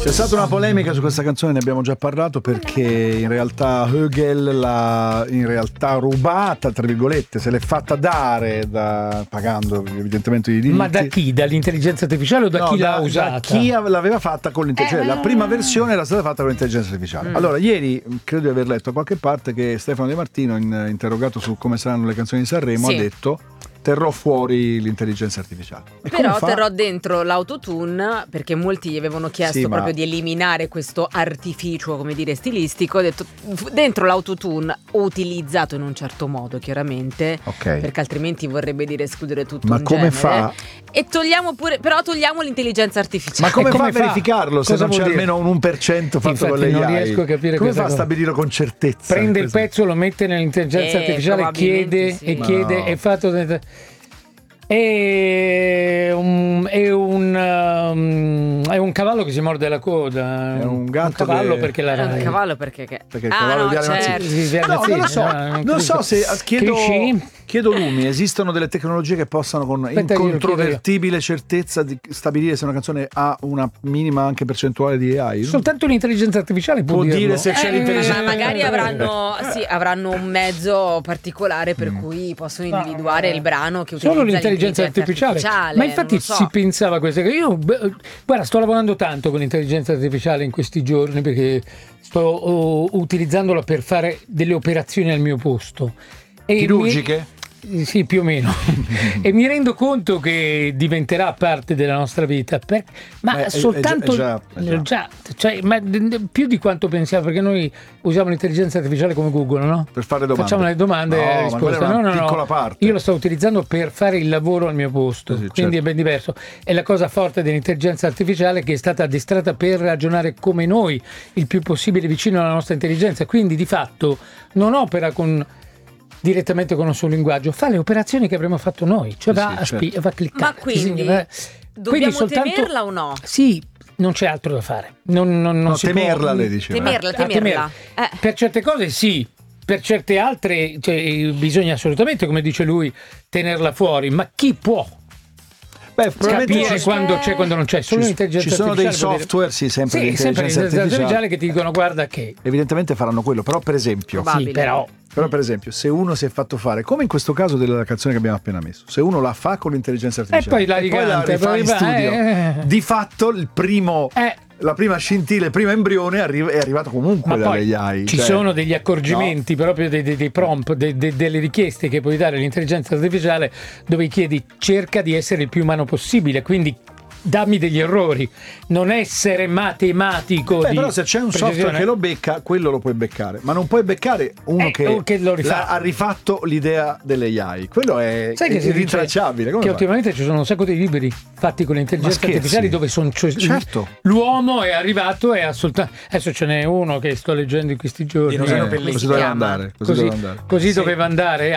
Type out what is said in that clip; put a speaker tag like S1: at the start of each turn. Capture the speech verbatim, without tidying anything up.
S1: C'è stata una polemica su questa canzone, ne abbiamo già parlato, perché in realtà Högel l'ha in realtà rubata, tra virgolette, se l'è fatta dare da, pagando evidentemente i diritti.
S2: Ma da chi? Dall'intelligenza artificiale o da
S1: no,
S2: chi
S1: da,
S2: l'ha usata?
S1: Da chi l'aveva fatta con l'intelligenza
S2: eh,
S1: La prima versione era stata fatta con l'intelligenza artificiale. Mm. Allora, ieri credo di aver letto da qualche parte che Stefano De Martino, in, interrogato su come saranno le canzoni di Sanremo, sì, ha detto: terrò fuori l'intelligenza artificiale. E
S3: però terrò dentro l'autotune, perché molti gli avevano chiesto sì, proprio ma... di eliminare questo artificio, come dire, stilistico. Ho detto dentro l'autotune utilizzato in un certo modo, chiaramente, okay, perché altrimenti vorrebbe dire escludere tutto
S1: ma
S3: un
S1: come
S3: genere.
S1: Fa?
S3: E togliamo pure, però togliamo l'intelligenza artificiale.
S1: Ma come,
S2: come
S1: fa a
S2: fa?
S1: verificarlo se
S2: Cosa
S1: non c'è
S2: dire?
S1: almeno un uno per cento fatto
S2: Infatti
S1: con l'A I?
S2: Non riesco a capire
S1: come fa a
S2: cosa.
S1: stabilirlo con certezza?
S2: Prende il pezzo, lo mette nell'intelligenza
S3: eh,
S2: artificiale, chiede sì. e chiede no. È fatto. È un, è, un, um, è un cavallo che si morde la coda.
S1: È un gatto.
S2: Un cavallo
S1: che...
S2: perché la
S3: È un cavallo perché che...
S1: Perché il
S3: ah,
S1: cavallo
S3: no,
S1: di Mazzini.
S3: certo.
S2: Sì,
S1: ah, no, non lo so,
S2: no,
S1: non so se chiedo, chiedo Lumi, esistono delle tecnologie che possano con Aspetta, incontrovertibile certezza di stabilire se una canzone ha una minima anche percentuale di A I?
S2: Soltanto l'intelligenza artificiale può,
S1: può
S2: dirlo.
S1: dire se c'è
S3: eh,
S1: l'intelligenza.
S3: Ma magari avranno, sì, avranno un mezzo particolare per mm. cui possono individuare no, il brano che utilizza
S2: solo l'intelligenza artificiale.
S3: artificiale.
S2: Ma infatti
S3: so.
S2: si pensava queste cose. Io guarda, sto lavorando tanto con l'intelligenza artificiale in questi giorni perché sto oh, utilizzandola per fare delle operazioni al mio posto. E
S1: chirurgiche?
S2: Mi, sì, più o meno. E mi rendo conto che diventerà parte della nostra vita, per, ma Beh, soltanto è già, è già, è già. già cioè, ma più di quanto pensiamo, perché noi usiamo l'intelligenza artificiale come Google, no?
S1: Per fare domande.
S2: Facciamo le domande
S1: no,
S2: e risposte. No, no, no.
S1: Parte.
S2: Io lo sto utilizzando per fare il lavoro al mio posto, sì, quindi certo. È ben diverso. È la cosa forte dell'intelligenza artificiale, che è stata addestrata per ragionare come noi, il più possibile vicino alla nostra intelligenza, quindi di fatto non opera con direttamente con il suo linguaggio, fa le operazioni che avremmo fatto noi, cioè sì, va, a spi- certo. va a cliccare.
S3: Ma quindi
S2: va...
S3: dobbiamo
S2: quindi soltanto...
S3: temerla o no?
S2: Sì, non c'è altro da fare. Non, non, non
S1: no,
S2: si
S1: temerla,
S2: può...
S1: lei diceva.
S3: Temerla,
S2: Ah,
S3: temerla.
S2: Eh. Per certe cose sì, per certe altre cioè, bisogna assolutamente, come dice lui, tenerla fuori, ma chi può?
S1: Beh,
S2: capire quando c'è e quando non c'è. Solo
S1: ci,
S2: l'intelligenza
S1: ci sono dei
S2: artificiale
S1: software, sì, sempre
S2: sì,
S1: l'intelligenza
S2: sempre
S1: artificiale.
S2: artificiale che ti dicono guarda che
S1: evidentemente faranno quello, però per esempio
S2: sì, però
S1: Però per esempio se uno si è fatto fare, come in questo caso della canzone che abbiamo appena messo, se uno la fa con l'intelligenza artificiale
S2: e poi la,
S1: e poi la rifà in studio, eh, di fatto il primo eh. la prima scintilla, il primo embrione arri- è arrivato comunque dalle A I.
S2: Ci
S1: cioè,
S2: sono degli accorgimenti, no? proprio dei, dei, dei prompt, dei, dei, delle richieste che puoi dare all'intelligenza artificiale, dove chiedi cerca di essere il più umano possibile, quindi dammi degli errori, non essere matematico.
S1: Beh,
S2: di
S1: però se c'è un software che lo becca, quello lo puoi beccare, ma non puoi beccare uno eh, che,
S2: che lo
S1: la, ha rifatto l'idea delle A I. Quello è,
S2: Sai
S1: è
S2: che
S1: irrintracciabile.
S2: Che ultimamente ci sono un sacco di libri fatti con le intelligenze artificiali dove sono cioè,
S1: certo.
S2: l'uomo è arrivato e ha soltanto adesso ce n'è uno che sto leggendo in questi giorni.
S1: Eh, così doveva andare. Così,
S2: così,
S1: doveva andare.
S2: Così
S1: sì.
S2: doveva andare.